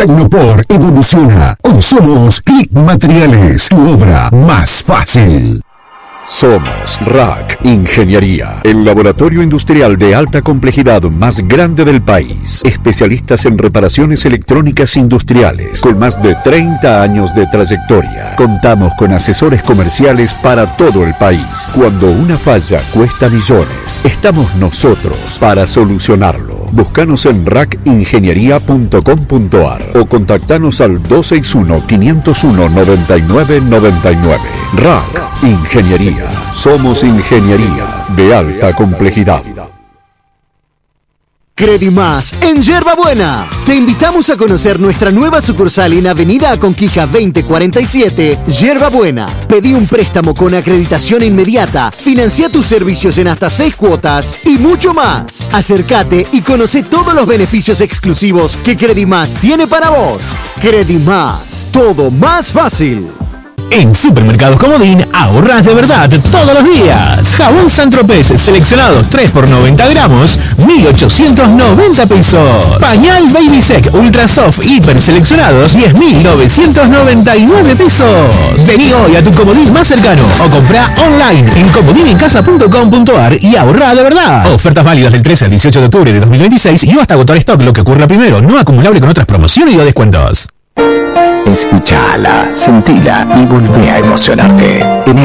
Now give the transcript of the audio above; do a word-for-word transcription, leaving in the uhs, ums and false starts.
Tecnopor evoluciona. Hoy somos Click Materiales, tu obra más fácil. Somos R A C Ingeniería, el laboratorio industrial de alta complejidad más grande del país. Especialistas en reparaciones electrónicas industriales, con más de treinta años de trayectoria. Contamos con asesores comerciales para todo el país. Cuando una falla cuesta millones, estamos nosotros para solucionarlo. Búscanos en rac ingeniería punto com punto a r o contactanos al dos seis uno, cinco cero uno, nueve nueve nueve nueve. R A C Ingeniería. Somos ingeniería de alta complejidad. Credimás en Yerba Buena. Te invitamos a conocer nuestra nueva sucursal en Avenida Aconquija veinte cuarenta y siete, Yerba Buena. Pedí un préstamo con acreditación inmediata, financia tus servicios en hasta seis cuotas y mucho más. Acércate y conoce todos los beneficios exclusivos que Credimás tiene para vos. Credimás, todo más fácil. En Supermercados Comodín ahorras de verdad todos los días. Jabón Saint-Tropez seleccionado tres por noventa gramos, mil ochocientos noventa pesos. Pañal Baby Sec Ultra Soft Hiper seleccionados, diez mil novecientos noventa y nueve pesos. Vení hoy a tu Comodín más cercano o comprá online en comodinencasa punto com punto a r y ahorra de verdad. Ofertas válidas del trece al dieciocho de octubre de dos mil veintiséis y hasta agotar stock, lo que ocurra primero, no acumulable con otras promociones o descuentos. Escuchala, sentila y volvé a emocionarte. En